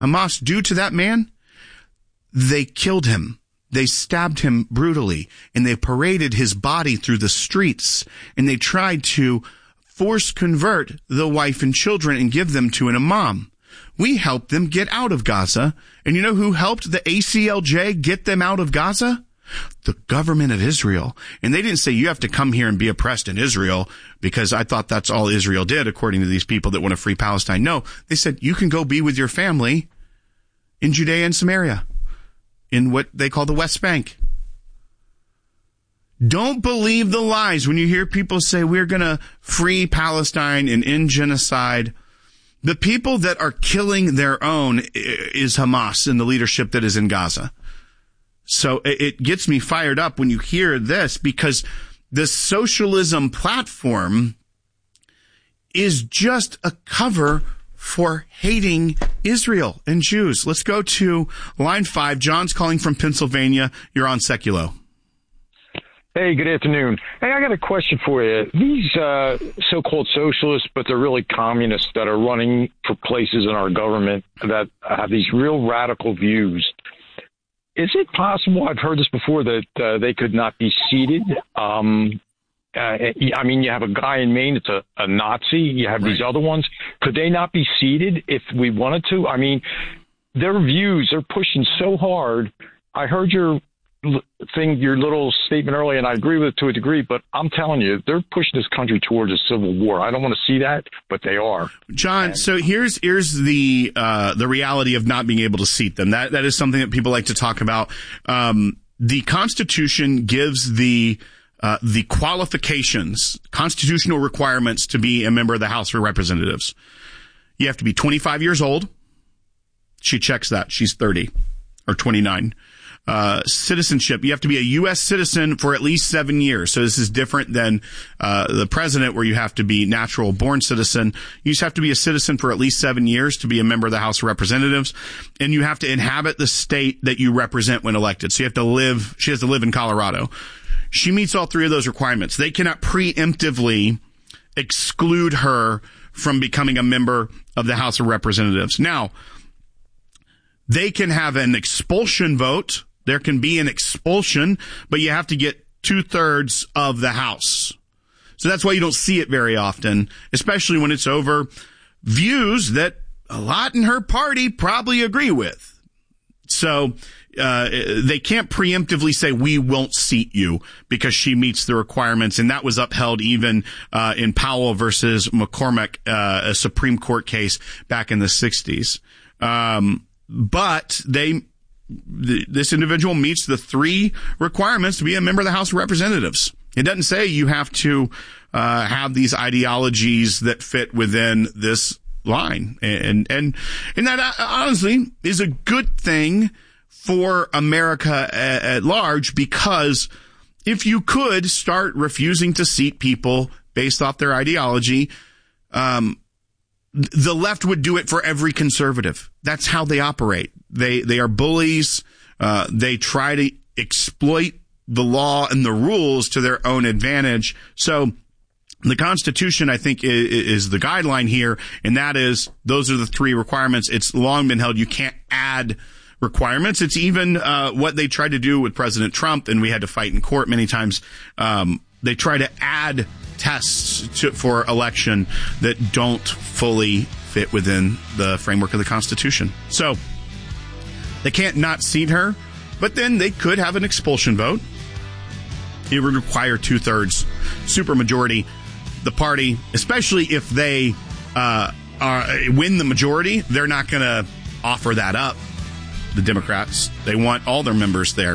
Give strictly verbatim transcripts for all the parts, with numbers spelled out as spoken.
Hamas do to that man? They killed him. They stabbed him brutally, and they paraded his body through the streets, and they tried to force convert the wife and children and give them to an imam. We helped them get out of Gaza. And you know who helped the A C L J get them out of Gaza? The government of Israel. And they didn't say you have to come here and be oppressed in Israel, because I thought that's all Israel did, according to these people that want to free Palestine. No, they said you can go be with your family in Judea and Samaria, in what they call the West Bank. Don't believe the lies when you hear people say we're going to free Palestine and end genocide. The people that are killing their own is Hamas and the leadership that is in Gaza. So it gets me fired up when you hear this, because the socialism platform is just a cover for hating Israel and Jews. Let's go to line five. John's calling from Pennsylvania. You're on Seculo. Hey, good afternoon. Hey, I got a question for you. These uh, so-called socialists, but they're really communists that are running for places in our government that have these real radical views. Is it possible, I've heard this before, that uh, they could not be seated? Um, uh, I mean, you have a guy in Maine that's a, a Nazi. You have right. these other ones. Could they not be seated if we wanted to? I mean, their views, they're pushing so hard. I heard your thing, your little statement earlier, and I agree with it to a degree, but I'm telling you, they're pushing this country towards a civil war. I don't want to see that, but they are. John, and, so here's here's the uh, the reality of not being able to seat them. That that is something that people like to talk about. Um, the Constitution gives the uh, the qualifications, constitutional requirements to be a member of the House of Representatives. You have to be twenty-five years old. She checks that. She's thirty or twenty-nine. Uh, citizenship. You have to be a U S citizen for at least seven years. So this is different than uh, the president, where you have to be natural born citizen. You just have to be a citizen for at least seven years to be a member of the House of Representatives. And you have to inhabit the state that you represent when elected. So you have to live, she has to live in Colorado. She meets all three of those requirements. They cannot preemptively exclude her from becoming a member of the House of Representatives. Now, they can have an expulsion vote. There can be an expulsion, but you have to get two-thirds of the House. So that's why you don't see it very often, especially when it's over views that a lot in her party probably agree with. So uh they can't preemptively say, we won't seat you because she meets the requirements. And that was upheld even uh in Powell versus McCormick, uh a Supreme Court case back in the sixties. Um But they, th- this individual meets the three requirements to be a member of the House of Representatives. It doesn't say you have to uh, have these ideologies that fit within this line, and and and that uh, honestly is a good thing for America at, at large, because if you could start refusing to seat people based off their ideology, um. the left would do it for every conservative. That's how they operate. They they are bullies. Uh, they try to exploit the law and the rules to their own advantage. So the Constitution, I think, is, is the guideline here, and that is, those are the three requirements. It's long been held. You can't add requirements. It's even uh, what they tried to do with President Trump, and we had to fight in court many times. Um, they try to add tests to, for election that don't fully fit within the framework of the Constitution. So they can't not seat her, but then they could have an expulsion vote. It would require two-thirds supermajority. The party, especially if they uh, are, win the majority, they're not going to offer that up. The Democrats, they want all their members there.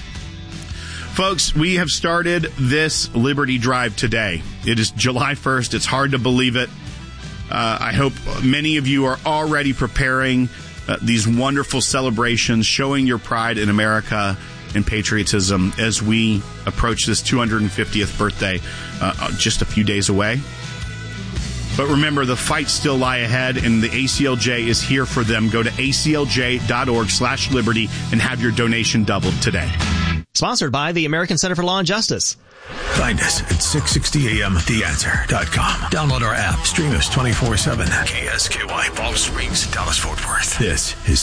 Folks, we have started this Liberty Drive today. It is July first. It's hard to believe it. Uh, I hope many of you are already preparing uh, these wonderful celebrations, showing your pride in America and patriotism as we approach this two hundred fiftieth birthday uh, just a few days away. But remember, the fights still lie ahead, and the A C L J is here for them. Go to A C L J dot org slash liberty and have your donation doubled today. Sponsored by the American Center for Law and Justice. Find us at six sixty A M the answer dot com. Download our app. Stream us twenty-four seven. K S K Y, Palm Springs, Dallas, Fort Worth. This is